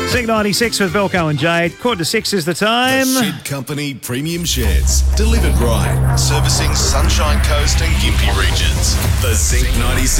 Zinc 96 with Belco and Jade. 5:45 is the time. The Shed Company Premium Sheds. Delivered right. Servicing Sunshine Coast and Gympie regions. The Zinc 96.